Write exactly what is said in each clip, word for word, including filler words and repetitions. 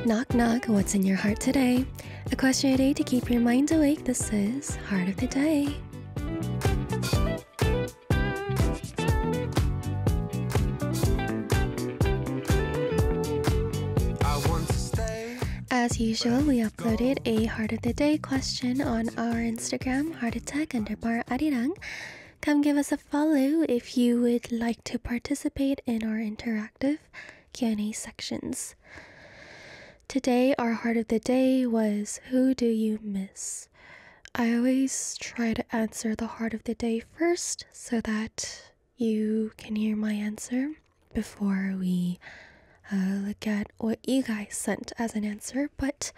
Knock knock, what's in your heart today? A question a day to keep your mind awake. This is Heart of the Day. As usual, we uploaded a Heart of the Day question on our Instagram, heartattack underbar arirang. Come give us a follow if you would like to participate in our interactive Q and A sections. Today, our Heart of the Day was, who do you miss? I always try to answer the Heart of the Day first so that you can hear my answer before we uh, look at what you guys sent as an answer. But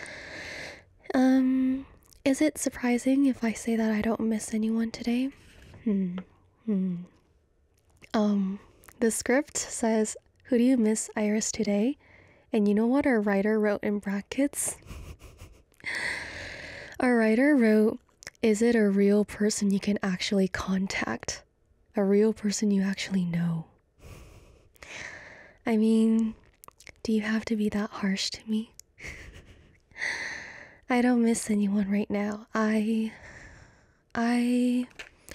um, is it surprising if I say that I don't miss anyone today? Hmm. Hmm. Um, the script says, who do you miss, Iris, today? And you know what our writer wrote in brackets? Our writer wrote, is it a real person you can actually contact? A real person you actually know? I mean, do you have to be that harsh to me? I don't miss anyone right now. I... I...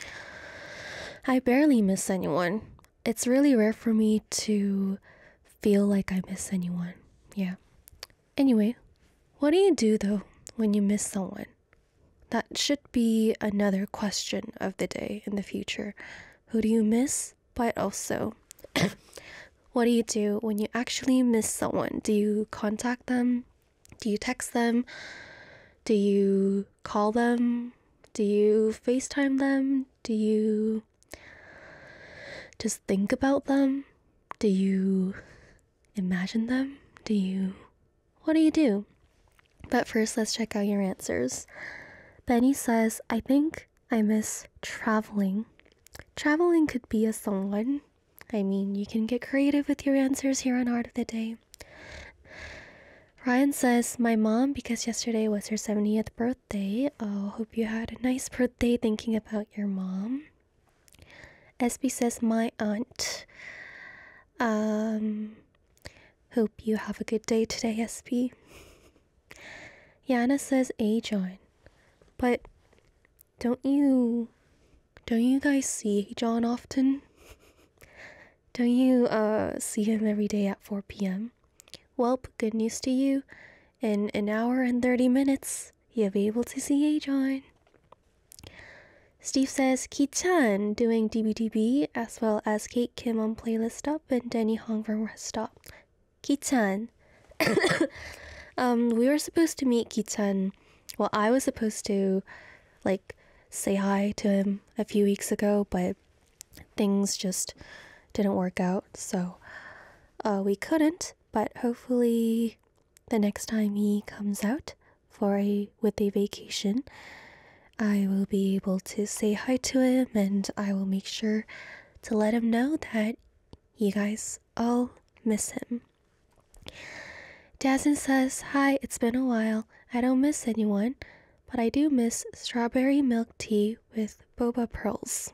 I barely miss anyone. It's really rare for me to feel like I miss anyone. Yeah. Anyway, what do you do though when you miss someone? That should be another question of the day in the future. Who do you miss? But also, what do you do when you actually miss someone? Do you contact them? Do you text them? Do you call them? Do you FaceTime them? Do you just think about them? Do you imagine them? Do you... What do you do? But first, let's check out your answers. Benny says, I think I miss traveling. Traveling could be a someone. I mean, you can get creative with your answers here on Heart of the Day. Ryan says, my mom, because yesterday was her seventieth birthday. Oh, hope you had a nice birthday thinking about your mom. S B says, my aunt. Um, hope you have a good day today, S B. Yana says, A John. But don't you, don't you guys see John often? Don't you uh see him every day at four p m? Well, good news to you. In an hour and thirty minutes, you'll be able to see A John. Steve says, Ki-chan doing D B D B as well as Kate Kim on Playlist Up and Denny Hong from Rest Stop. Ki-chan. um, we were supposed to meet Ki-chan. Well, I was supposed to, like, say hi to him a few weeks ago, but things just didn't work out, so uh, we couldn't. But hopefully, the next time he comes out for a with a vacation, I will be able to say hi to him, and I will make sure to let him know that you guys all miss him. Dazen says, hi, it's been a while. I don't miss anyone, but I do miss strawberry milk tea with boba pearls.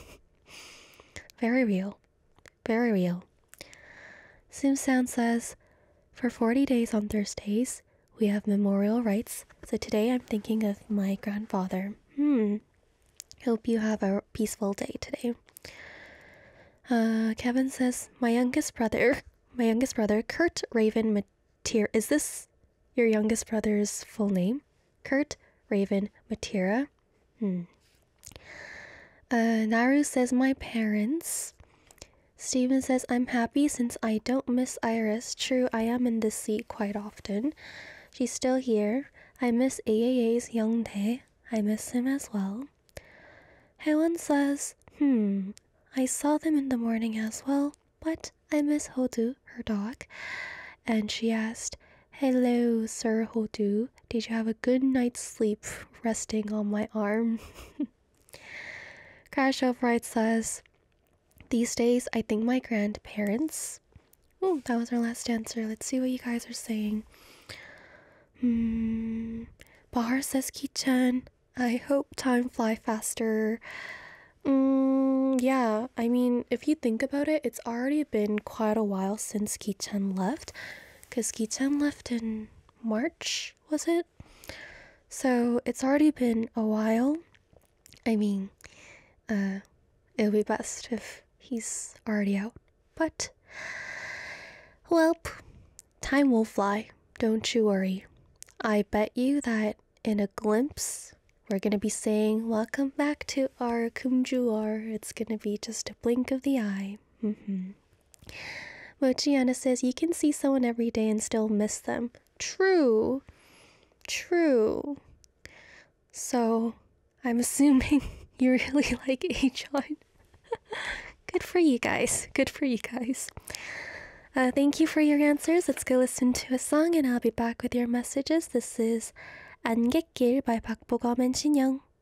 Very real. Very real. Simsound says, for forty days on Thursdays, we have memorial rites, so today I'm thinking of my grandfather. Hmm. Hope you have a peaceful day today. Uh, Kevin says, my youngest brother, my youngest brother, Kurt Raven Matira. Is this your youngest brother's full name? Kurt Raven Matira. Hmm. Uh, Naru says, my parents. Steven says, I'm happy since I don't miss Iris. True, I am in this seat quite often. She's still here. I miss A A A's Youngdae. I miss him as well. Helen says, hmm, I saw them in the morning as well, but I miss Hodu, her dog. And she asked, hello, Sir Hodu. Did you have a good night's sleep resting on my arm? Crash Upright says, these days, I think my grandparents. Oh, that was our last answer. Let's see what you guys are saying. Hmm. Bahar says, Ki-chan, I hope time fly faster. Mm, yeah, I mean, if you think about it, it's already been quite a while since Ki-chan left. because Gi-chan left in March, was it? So it's already been a while. I mean, uh, it'll be best if he's already out. But, well, time will fly. Don't you worry. I bet you that in a glimpse, we're gonna be saying, welcome back to our Kumjuar. It's gonna be just a blink of the eye. Mm-hmm. But Gianna says, you can see someone every day and still miss them. True. True. So, I'm assuming you really like Aeon. Good for you guys. Good for you guys. Uh, thank you for your answers. Let's go listen to a song and I'll be back with your messages. This is 안갯길 by 박보검 and Shinyoung.